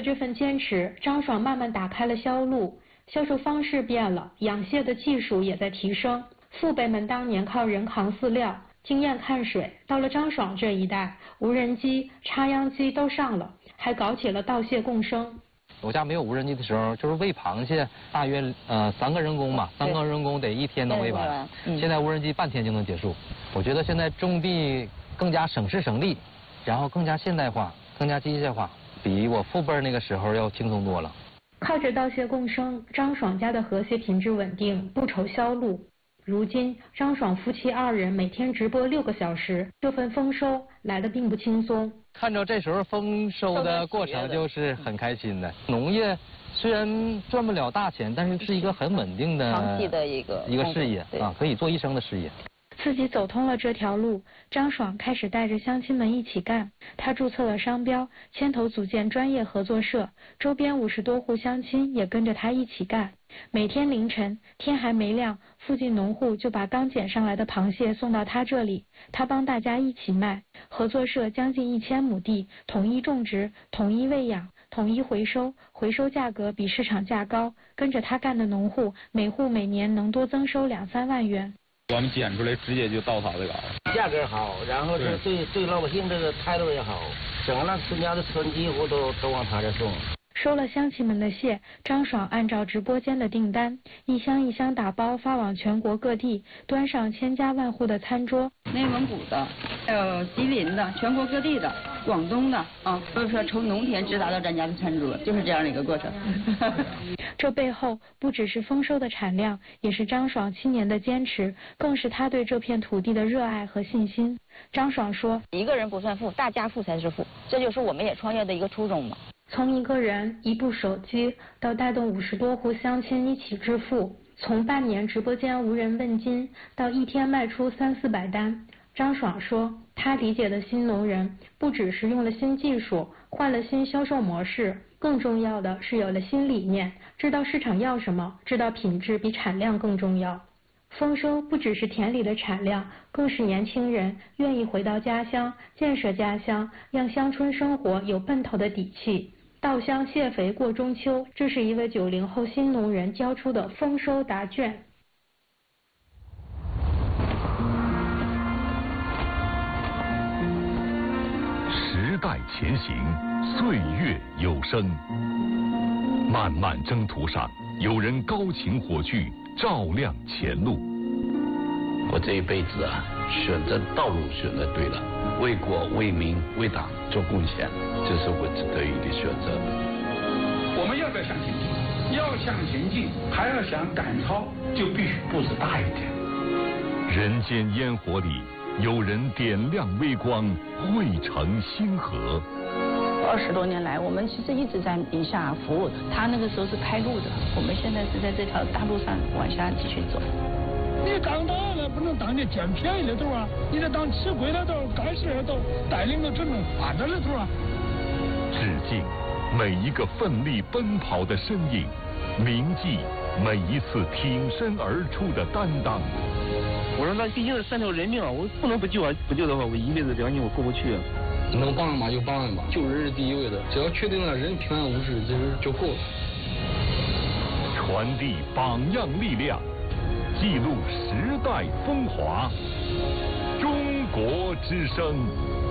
这份坚持，张爽慢慢打开了销路，销售方式变了，养蟹的技术也在提升。父辈们当年靠人扛饲料，经验看水，到了张爽这一代，无人机、插秧机都上了，还搞起了稻蟹共生。 我家没有无人机的时候，就是喂螃蟹，大约3个人工吧，3个人工得1天能喂完。现在无人机半天就能结束。我觉得现在种地更加省时省力，然后更加现代化，更加机械化，比我父辈那个时候要轻松多了。 靠着稻蟹共生，张爽家的河蟹品质稳定，不愁销路。如今，张爽夫妻2人每天直播6个小时，这份丰收来得并不轻松。 看着这时候丰收的过程，就是很开心的。农业虽然赚不了大钱，但是是一个很稳定的、 长期的一个事业啊，可以做一生的事业。 自己走通了这条路，张爽开始带着乡亲们一起干。他注册了商标，牵头组建专业合作社，周边50多户乡亲也跟着他一起干。每天凌晨，天还没亮，附近农户就把刚捡上来的螃蟹送到他这里，他帮大家一起卖。合作社将近1000亩地，统一种植，统一喂养，统一回收，回收价格比市场价高。跟着他干的农户，每户每年能多增收2-3万元。 我们捡出来直接就到他这个， 价格好，然后是对老百姓这个态度也好，整个村家的村几乎都往他这送。 收了乡亲们的蟹，张爽按照直播间的订单，一箱一箱打包发往全国各地，端上千家万户的餐桌。 内蒙古的，还有吉林的，全国各地的，广东的啊，都是说从农田直达到咱家的餐桌，就是这样的一个过程。 这背后不只是丰收的产量，也是张爽7年的坚持，更是他对这片土地的热爱和信心。张爽说：“ 一个人不算富，大家富才是富，这就是我们也创业的一个初衷嘛。” 从一个人1部手机到带动50多户乡亲一起致富，从半年直播间无人问津到一天卖出300-400单。张爽说，他理解的新农人不只是用了新技术，换了新销售模式，更重要的是有了新理念，知道市场要什么，知道品质比产量更重要。丰收不只是田里的产量，更是年轻人愿意回到家乡，建设家乡，让乡村生活有奔头的底气。稻香蟹肥过中秋，这是一位90后新农人交出的丰收答卷。 时代前行，岁月有声。漫漫征途上，有人高擎火炬，照亮前路。 我这一辈子啊，选择道路选择对了，为国为民为党做贡献，这是我值得的选择。 我们要不要向前进？要向前进，还要想赶超，就必须步子大一点。 人间烟火里，有人点亮微光，汇成星河。 20多年来，我们其实一直在宁夏服务。他那个时候是开路的，我们现在是在这条大路上往下继续走。 你当大了不能当你捡便宜的头啊，你得当吃亏的头、干事的头，带领着整个发展的头啊。 致敬每一个奋力奔跑的身影，铭记每一次挺身而出的担当。 我说那毕竟是3条人命啊，我不能不救啊！不救的话，我一辈子良心我过不去啊。 能帮人吧就帮人吧，救人是第一位的，只要确定了人平安无事，其实就够了。 传递榜样力量，记录时代风华。中国之声。